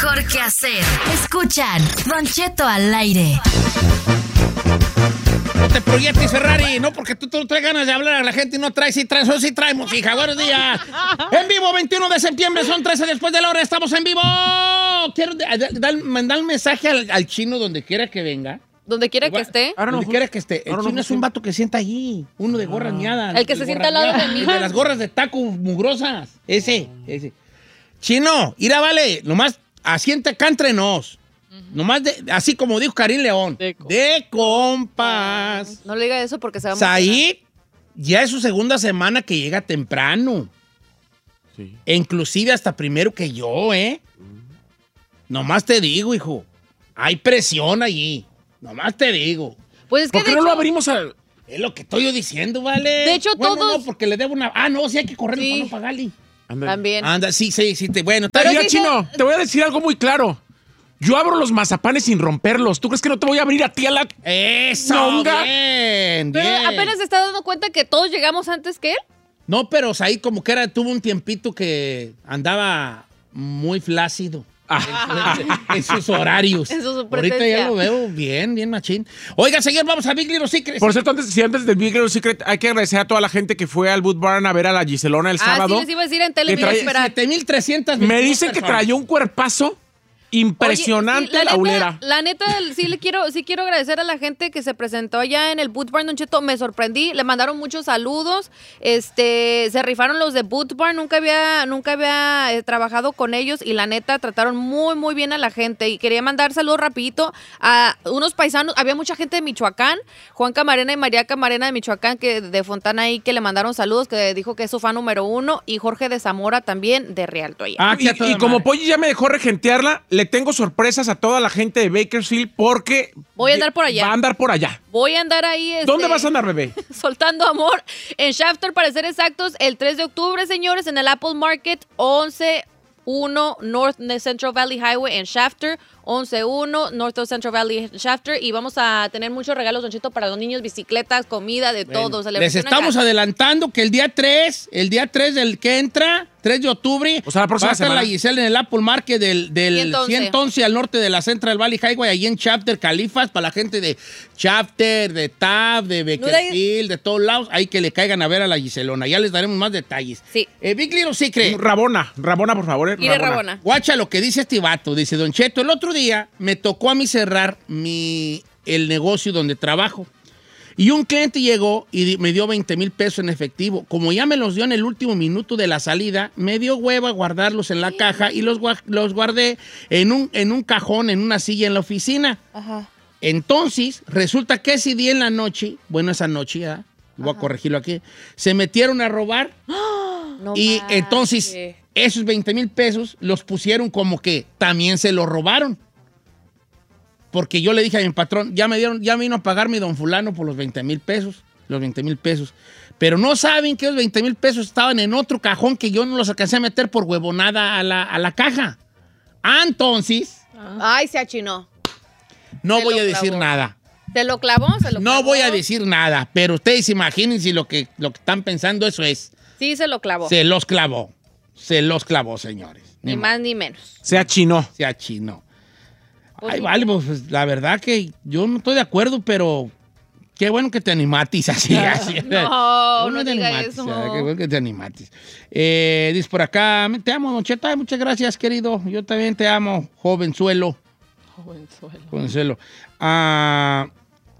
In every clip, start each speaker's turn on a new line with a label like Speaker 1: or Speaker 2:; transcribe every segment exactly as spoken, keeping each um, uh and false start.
Speaker 1: mejor que hacer. Escuchan Don Cheto al aire.
Speaker 2: No te proyectes, Ferrari, no porque tú, tú traes ganas de hablar a la gente y no traes, sí traes, o sí traemos, hija. Buenos días. En vivo, veintiuno de septiembre, son trece después de la hora, estamos en vivo. Quiero dar, mandar un mensaje al, al chino donde quiera que venga.
Speaker 3: Donde quiera que esté.
Speaker 2: Donde quiera que esté. El chino es un vato que sienta allí. Uno de gorras miadas.
Speaker 3: El que se sienta al lado de mí.
Speaker 2: El de las gorras de taco mugrosas. Ese, ese. Chino, ira, vale. Nomás asiente acá entre nos. Uh-huh. Nomás de, así como dijo Karim León. De, de compas.
Speaker 3: No le diga eso porque se va a
Speaker 2: Said ya es su segunda semana que llega temprano. Sí. E inclusive hasta primero que yo, ¿eh? Uh-huh. Nomás te digo, hijo. Hay presión allí. Nomás te digo.
Speaker 3: Pues es que
Speaker 2: ¿Por qué
Speaker 3: de
Speaker 2: no
Speaker 3: hecho,
Speaker 2: lo abrimos al...? Es lo que estoy yo diciendo, ¿vale?
Speaker 3: De hecho,
Speaker 2: bueno,
Speaker 3: todos...
Speaker 2: no, porque le debo una... Ah, no, sí hay que correr
Speaker 3: sí.
Speaker 2: para no pagarle.
Speaker 4: Anda.
Speaker 3: También.
Speaker 2: Anda, sí, sí, sí. Te, bueno,
Speaker 4: pero mira,
Speaker 3: sí,
Speaker 4: Chino,
Speaker 3: sí.
Speaker 4: te voy a decir algo muy claro. Yo abro los mazapanes sin romperlos. ¿Tú crees que no te voy a abrir a ti a la...
Speaker 2: ¡Eso!
Speaker 4: Nonga?
Speaker 2: Bien,
Speaker 3: Pero
Speaker 2: bien.
Speaker 3: apenas se está dando cuenta que todos llegamos antes que él.
Speaker 2: No, pero Said como que era, tuvo un tiempito que andaba muy flácido. en, en sus horarios.
Speaker 3: En su
Speaker 2: Ahorita ya lo veo bien, bien machín. Oiga, señor, vamos a Big Little Secret.
Speaker 4: Por cierto, antes, si antes del Big Little Secret, hay que agradecer a toda la gente que fue al Boot Barn a ver a la Giselona el
Speaker 3: ah,
Speaker 4: sábado.
Speaker 3: sí, les iba a decir en tele,
Speaker 4: trae
Speaker 2: siete mil trescientas
Speaker 4: Me dicen que traía un cuerpazo impresionante.
Speaker 3: Oye, sí, la,
Speaker 4: la
Speaker 3: neta,
Speaker 4: ulera.
Speaker 3: La neta, sí le quiero, sí quiero agradecer a la gente que se presentó allá en el Boot Barn, Don Cheto. Me sorprendí, le mandaron muchos saludos. Este, se rifaron los de Boot Barn, nunca había, nunca había eh, trabajado con ellos y la neta trataron muy, muy bien a la gente. Y quería mandar saludos rapidito a unos paisanos. Había mucha gente de Michoacán, Juan Camarena y María Camarena de Michoacán, que de Fontana ahí, que le mandaron saludos, que dijo que es su fan número uno, y Jorge de Zamora también de Rialto allá.
Speaker 4: Ah, y, y como Polly ya me dejó regentearla, le tengo sorpresas a toda la gente de Bakersfield porque...
Speaker 3: Voy a andar por allá.
Speaker 4: Va a andar por allá.
Speaker 3: Voy a andar ahí. Este,
Speaker 4: ¿Dónde vas a andar, bebé?
Speaker 3: Soltando amor. En Shafter, para ser exactos, el tres de octubre, señores, en el Apple Market, once uno North Central Valley Highway en Shafter, once uno North Central Valley en Shafter, y vamos a tener muchos regalos, Don Cheto, para los niños, bicicletas, comida, de
Speaker 2: bueno,
Speaker 3: todo.
Speaker 2: Les estamos acá. adelantando que el día tres, el día tres del que entra, tres de octubre,
Speaker 4: o sea, la próxima
Speaker 2: va a estar
Speaker 4: semana.
Speaker 2: la Giselle en el Apple Market del, del
Speaker 3: ciento once.
Speaker 2: ciento once al norte de la Central Valley Highway, ahí en Shafter, Califas, para la gente de Shafter, de Taft, de Bakersfield, de todos lados, ahí que le caigan a ver a la Giselona. Ya les daremos más detalles.
Speaker 3: Sí.
Speaker 2: Eh, Big Little Secret.
Speaker 4: Rabona, Rabona, por favor. Eh.
Speaker 3: Mire, Rabona. Rabona.
Speaker 2: Guacha lo que dice este vato. Dice, Don Cheto, el otro día me tocó a mí cerrar mi, el negocio donde trabajo. Y un cliente llegó y me dio veinte mil pesos en efectivo. Como ya me los dio en el último minuto de la salida, me dio hueva guardarlos en la sí. caja y los, los guardé en un, en un cajón, en una silla en la oficina. Ajá. Entonces, resulta que ese día en la noche, bueno, esa noche, ¿eh? voy Ajá. a corregirlo aquí, se metieron a robar. No y más. Entonces, esos veinte mil pesos los pusieron como que también se los robaron. Porque yo le dije a mi patrón, ya me dieron, ya me vino a pagar mi don fulano por los veinte mil pesos, los veinte mil pesos. Pero no saben que los veinte mil pesos estaban en otro cajón que yo no los alcancé a meter por huevonada a la, a la caja. Ah, entonces...
Speaker 3: Ay, se achinó.
Speaker 2: No
Speaker 3: se
Speaker 2: voy a decir
Speaker 3: clavó.
Speaker 2: nada.
Speaker 3: ¿Se lo clavó? ¿Se lo
Speaker 2: no
Speaker 3: clavó?
Speaker 2: voy a decir nada, pero ustedes imaginen si lo que, lo que están pensando eso es.
Speaker 3: Sí, se lo clavó.
Speaker 2: Se los clavó. Se los clavó, señores.
Speaker 3: Ni, ni más ni menos.
Speaker 4: Se achinó.
Speaker 2: Se achinó.
Speaker 3: Pues
Speaker 2: Ay,
Speaker 3: sí.
Speaker 2: vale, pues la verdad que yo no estoy de acuerdo, pero qué bueno que te animatis así. así.
Speaker 3: No, no
Speaker 2: te
Speaker 3: diga
Speaker 2: animatis,
Speaker 3: eso.
Speaker 2: ¿sabes? Qué bueno que te animatis. Eh, dice por acá, te amo, Don Cheto. Ay, muchas gracias, querido. Yo también te amo, jovenzuelo.
Speaker 3: Jovenzuelo.
Speaker 2: Jovenzuelo. Ah...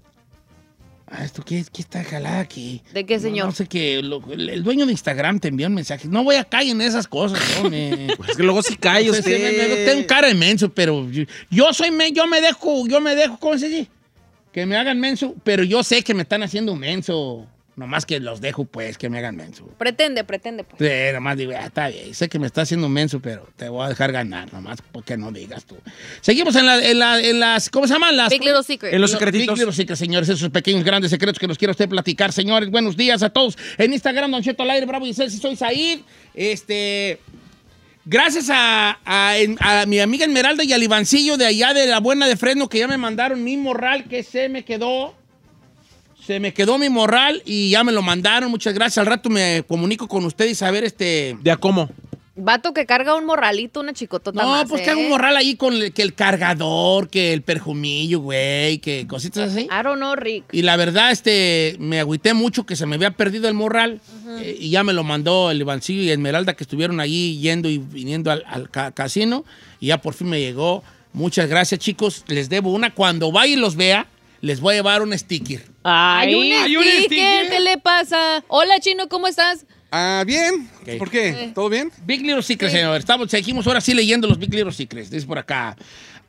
Speaker 2: Ah, ¿esto qué, qué está jalada aquí?
Speaker 3: ¿De qué, señor?
Speaker 2: No, no sé qué. Lo, el, el dueño de Instagram te envió un mensaje. No voy a caer en esas cosas, ¿no? Me,
Speaker 4: pues que luego sí cae
Speaker 2: no
Speaker 4: usted.
Speaker 2: sé, me, me, tengo cara de menso, pero yo, yo soy me, yo me dejo, yo me dejo, ¿cómo se dice? Que me hagan menso, pero yo sé que me están haciendo menso. Nomás que los dejo, pues, que me hagan menso.
Speaker 3: Pretende, pretende, pues.
Speaker 2: Sí, nomás digo, ah, está bien, sé que me está haciendo menso, pero te voy a dejar ganar, nomás porque no digas tú. Seguimos en, la, en, la, en las, ¿cómo se llaman? Las,
Speaker 3: Big Little Secret.
Speaker 4: En los secretitos.
Speaker 2: Big Little Secret, señores, esos pequeños, grandes secretos que nos quiere usted platicar, señores. Buenos días a todos. En Instagram, Don Cheto al aire, Bravo Giselle, si soy Said. Este... Gracias a, a, a mi amiga Esmeralda y al Ivancillo de allá de la Buena de Fresno, que ya me mandaron mi morral que se me quedó. Se me quedó mi morral y ya me lo mandaron. Muchas gracias. Al rato me comunico con ustedes a ver este...
Speaker 4: ¿De a cómo?
Speaker 3: Vato que carga un morralito, una chicotota
Speaker 2: No,
Speaker 3: más,
Speaker 2: pues
Speaker 3: ¿eh?
Speaker 2: que hago un morral ahí con el, que el cargador, que el perjumillo, güey, que cositas así.
Speaker 3: I don't know, Rick.
Speaker 2: Y la verdad, este, me agüité mucho que se me había perdido el morral. Uh-huh. eh, y ya me lo mandó el Ivancillo y Esmeralda, que estuvieron allí yendo y viniendo al, al ca- casino. Y ya por fin me llegó. Muchas gracias, chicos. Les debo una. Cuando vaya y los vea, les voy a llevar un sticker.
Speaker 3: Ay, un
Speaker 4: ¿hay un
Speaker 3: sticker,
Speaker 4: sticker?
Speaker 3: ¿qué le pasa? Hola, Chino, ¿cómo estás?
Speaker 5: Ah, bien.
Speaker 2: Ok.
Speaker 5: ¿Por qué?
Speaker 3: Eh.
Speaker 5: ¿Todo bien?
Speaker 2: Big Little Secrets, señor. Estamos, seguimos ahora sí leyendo los Big Little Secrets. Dice por acá.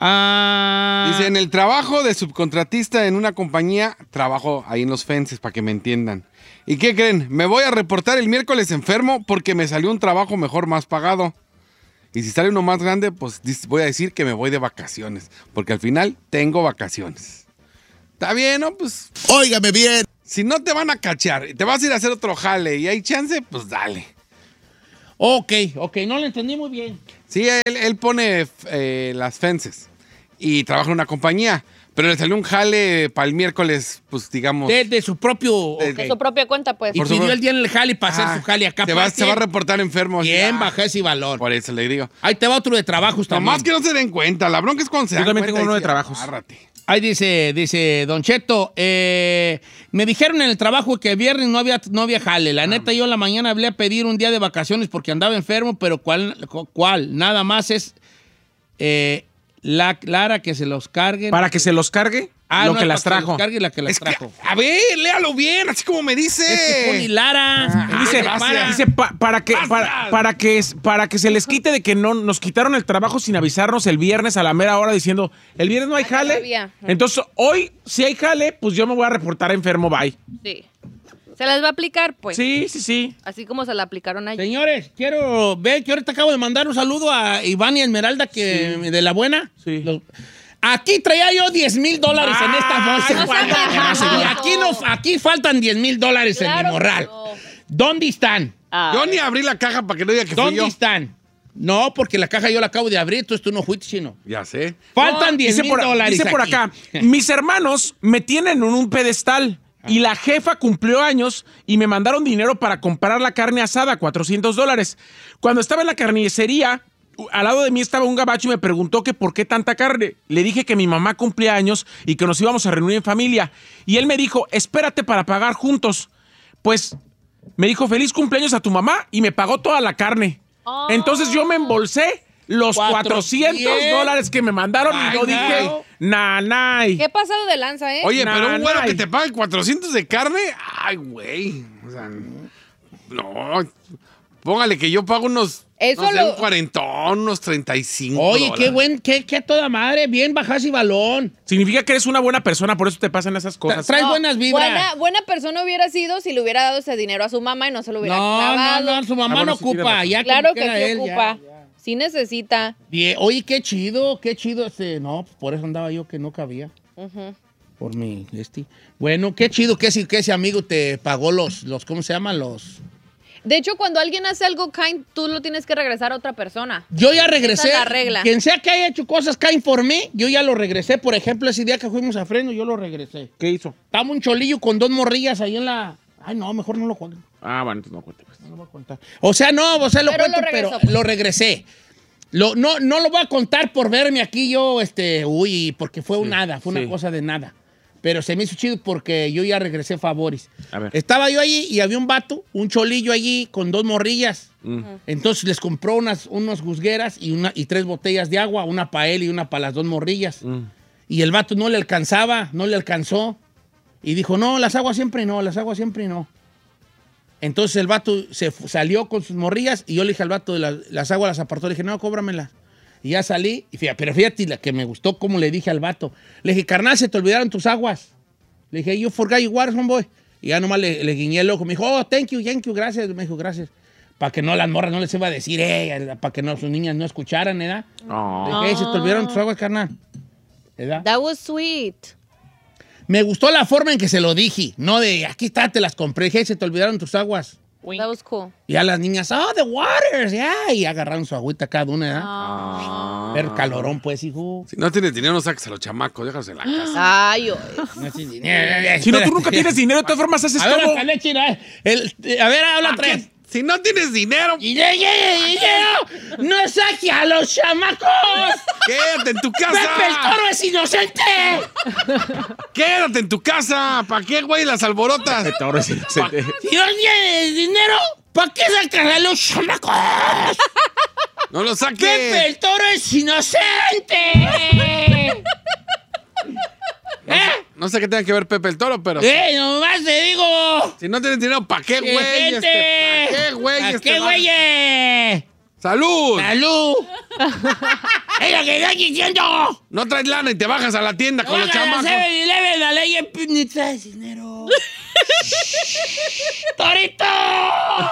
Speaker 2: Ah,
Speaker 5: Dice, en el trabajo de subcontratista en una compañía, trabajo ahí en los fences, para que me entiendan. ¿Y qué creen? Me voy a reportar el miércoles enfermo porque me salió un trabajo mejor, más pagado. Y si sale uno más grande, pues dis- voy a decir que me voy de vacaciones. Porque al final tengo vacaciones. Está bien, ¿no? Pues
Speaker 6: Óigame bien.
Speaker 5: si no te van a cachar y te vas a ir a hacer otro jale y hay chance, pues dale.
Speaker 2: ok, ok. No lo entendí muy bien.
Speaker 5: Sí, él, él pone eh, las fences y trabaja en una compañía, pero le salió un jale para el miércoles, pues digamos.
Speaker 2: De, de su propio...
Speaker 5: De-
Speaker 2: ok.
Speaker 3: De su propia cuenta, pues.
Speaker 2: Y
Speaker 5: por
Speaker 2: pidió
Speaker 5: supuesto.
Speaker 2: el día en el jale para hacer
Speaker 5: Ah,
Speaker 2: su jale acá.
Speaker 5: te va,
Speaker 2: para
Speaker 5: se va a
Speaker 2: que-
Speaker 5: reportar enfermo.
Speaker 2: Bien,
Speaker 5: Ah,
Speaker 2: bajé ese valor.
Speaker 5: Por eso le digo.
Speaker 2: Ahí te va otro de trabajos también.
Speaker 5: Nomás que no se den cuenta, la bronca es cuando se
Speaker 4: Yo
Speaker 5: dan
Speaker 4: también
Speaker 5: cuenta
Speaker 4: tengo uno
Speaker 5: y
Speaker 4: de
Speaker 5: sí,
Speaker 4: trabajos.
Speaker 5: agárrate.
Speaker 2: Ahí dice, dice Don Cheto, eh, me dijeron en el trabajo que el viernes no había, no había jale. La neta, yo en la mañana hablé a pedir un día de vacaciones porque andaba enfermo, pero ¿cuál? cuál? Nada más es eh, la Clara que se los carguen.
Speaker 4: Para que se los cargue
Speaker 2: Ah,
Speaker 4: lo
Speaker 2: no,
Speaker 4: que
Speaker 2: para
Speaker 4: las trajo.
Speaker 2: se los cargue la que las
Speaker 5: Es que,
Speaker 2: trajo.
Speaker 5: a ver, léalo bien, así como me dice.
Speaker 2: Es que pone Lara.
Speaker 5: Ah,
Speaker 4: Dice,
Speaker 5: gracias.
Speaker 4: dice pa- para, que, para, para, que, para que se les quite de que no nos quitaron el trabajo sin avisarnos el viernes a la mera hora diciendo, el viernes no hay
Speaker 3: Ah,
Speaker 4: jale.
Speaker 3: todavía.
Speaker 4: Entonces, hoy, si hay jale, pues yo me voy a reportar enfermo, bye.
Speaker 3: Sí. Se las va a aplicar, pues.
Speaker 4: Sí, sí, sí.
Speaker 3: Así como se la aplicaron ayer.
Speaker 2: Señores, quiero ver que ahorita acabo de mandar un saludo a Iván y Esmeralda que, de la buena.
Speaker 4: Sí.
Speaker 2: Los- aquí traía yo diez mil dólares en esta bolsa.
Speaker 3: no sean mensos.
Speaker 2: Y aquí, nos, aquí faltan diez mil dólares en mi
Speaker 3: Claro
Speaker 2: morral.
Speaker 3: que no.
Speaker 2: ¿Dónde están?
Speaker 3: Ah.
Speaker 5: Yo ni abrí la caja para que no diga que fui
Speaker 2: ¿Dónde
Speaker 5: yo.
Speaker 2: están? No, porque la caja yo la acabo de abrir, entonces tú no fuiste, chino.
Speaker 5: Ya sé.
Speaker 2: Faltan
Speaker 4: No,
Speaker 2: diez
Speaker 4: dice
Speaker 2: mil
Speaker 4: por-
Speaker 2: dólares
Speaker 4: Dice por
Speaker 2: aquí.
Speaker 4: acá, mis hermanos me tienen en un pedestal y la jefa cumplió años y me mandaron dinero para comprar la carne asada, cuatrocientos dólares. Cuando estaba en la carnicería, al lado de mí estaba un gabacho y me preguntó que por qué tanta carne. Le dije que mi mamá cumplía años y que nos íbamos a reunir en familia. Y él me dijo, espérate para pagar juntos. Pues me dijo, feliz cumpleaños a tu mamá y me pagó toda la carne.
Speaker 3: Oh.
Speaker 4: Entonces yo me embolsé los
Speaker 2: cuatrocientos
Speaker 4: cuatrocientos dólares que me mandaron y yo
Speaker 2: Ay,
Speaker 4: dije,
Speaker 2: no.
Speaker 4: nanay.
Speaker 3: ¿Qué pasado de lanza, eh?
Speaker 5: Oye,
Speaker 4: Nah,
Speaker 5: pero un güero
Speaker 4: nah.
Speaker 5: que te pague cuatrocientos de carne, ay, güey. O sea, no. Póngale que yo pago unos.
Speaker 3: Eso
Speaker 5: no sé,
Speaker 3: lo-
Speaker 5: un cuarentón, unos treinta y cinco.
Speaker 2: Oye, qué
Speaker 5: dólares.
Speaker 2: buen, qué, qué a toda madre. Bien bajas y balón.
Speaker 4: Significa que eres una buena persona, por eso te pasan esas cosas.
Speaker 2: Traes
Speaker 3: No,
Speaker 2: buenas vibras.
Speaker 3: Buena, buena persona hubiera sido si le hubiera dado ese dinero a su mamá y no se lo hubiera
Speaker 2: No, no,
Speaker 3: clavado.
Speaker 2: no, su mamá
Speaker 4: Ah, bueno,
Speaker 2: no
Speaker 4: sí tiene
Speaker 2: ocupa.
Speaker 4: razón.
Speaker 2: Ya
Speaker 3: Claro
Speaker 2: como
Speaker 3: que
Speaker 2: quiera
Speaker 3: sí
Speaker 2: él, ya,
Speaker 3: ocupa.
Speaker 2: ya.
Speaker 3: Sí necesita.
Speaker 2: Bien, oye, qué chido, qué chido este. No, pues por eso andaba yo que no cabía.
Speaker 3: Ujú.
Speaker 2: Por mi este. Bueno, qué chido que, si- que ese amigo te pagó los, los, ¿cómo se llaman? Los.
Speaker 3: De hecho, cuando alguien hace algo kind, tú lo tienes que regresar a otra persona.
Speaker 2: Yo ya regresé.
Speaker 3: Esa es la regla.
Speaker 2: Quien sea que haya hecho cosas kind for me, yo ya lo regresé. Por ejemplo, ese día que fuimos a Freno, yo lo regresé.
Speaker 4: ¿Qué hizo?
Speaker 2: Estaba un cholillo con dos morrillas ahí en la. Ay, no, mejor no lo cuento.
Speaker 4: Ah, bueno, entonces no cuente. Pues.
Speaker 2: No lo voy a contar. O sea, no, o sea, lo
Speaker 3: Pero
Speaker 2: cuento,
Speaker 3: lo regresó,
Speaker 2: pero
Speaker 3: pues.
Speaker 2: lo regresé. Lo, no, no lo voy a contar por verme aquí yo, este, uy, porque fue un nada, fue una
Speaker 4: sí.
Speaker 2: cosa de nada. Pero se me hizo chido porque yo ya regresé favores.
Speaker 4: A ver.
Speaker 2: Estaba yo allí y había un vato, un cholillo allí con dos morrillas.
Speaker 4: Mm.
Speaker 2: Entonces les compró unas, unas juzgueras y, una, y tres botellas de agua, una para él y una para las dos morrillas.
Speaker 4: Mm.
Speaker 2: Y el vato no le alcanzaba, no le alcanzó. Y dijo, no, las aguas siempre no, las aguas siempre no. Entonces el vato se fu- salió con sus morrillas y yo le dije al vato de la- las aguas las apartó. Le dije, no, cóbramelas. Y ya salí. Y fíjate, pero fíjate la que me gustó como le dije al vato. Le dije, carnal, se te olvidaron tus aguas. Le dije, you forgot your water, homeboy. Y ya nomás le, le guiñé el ojo. Me dijo, oh, thank you, thank you, gracias. Me dijo, gracias. Para que no las morras no les iba a decir, eh, para que no, sus niñas no escucharan, ¿verdad?
Speaker 4: Oh.
Speaker 2: Le dije, "Ey, se te olvidaron tus aguas, carnal. ¿Verdad?
Speaker 3: That was sweet.
Speaker 2: Me gustó la forma en que se lo dije. No de, aquí está, te las compré. Dije, se te olvidaron tus aguas.
Speaker 3: That was cool.
Speaker 2: Y a las niñas, oh, the waters, ya. Y agarraron su agüita cada una, ¿verdad?
Speaker 3: Ah.
Speaker 2: Pero calorón, pues, hijo.
Speaker 5: Si no tienes dinero, no saques a los chamacos, déjalos en la casa.
Speaker 3: Ay, oye.
Speaker 2: No tienes dinero.
Speaker 4: Si no, tú nunca tienes dinero, de todas formas haces
Speaker 2: A ver,
Speaker 4: todo.
Speaker 2: hasta le china, el- a ver, habla
Speaker 5: ¿A
Speaker 2: tres.
Speaker 5: qué? Si no tienes dinero,
Speaker 2: ¡Dinero, dinero! ¡No saque a los chamacos!
Speaker 5: quédate en tu casa.
Speaker 2: ¡Pepe el Toro es inocente!
Speaker 5: Quédate en tu casa. ¿Para qué, güey, las alborotas?
Speaker 4: Este toro es inocente.
Speaker 2: Si no tienes dinero, ¿para qué sacas a los chamacos?
Speaker 5: No lo saques.
Speaker 2: ¡Pepe el Toro es inocente! ¿Eh?
Speaker 5: No sé qué tenga que ver Pepe el Toro, pero...
Speaker 2: ¡Eh, nomás te digo!
Speaker 5: Si no tienes dinero, ¿para qué, güey?
Speaker 2: ¡Gente!
Speaker 5: Este, ¿Para qué, güey?
Speaker 2: ¿Para
Speaker 5: Este
Speaker 2: qué,
Speaker 5: va-
Speaker 2: güeyes?
Speaker 5: ¡Salud!
Speaker 2: ¡Salud! ¡Es lo que estoy diciendo!
Speaker 5: No traes lana y te bajas a la tienda con los
Speaker 2: Oigan,
Speaker 5: chamacos.
Speaker 2: seven eleven, la ley en ni traes dinero. ¡Torito!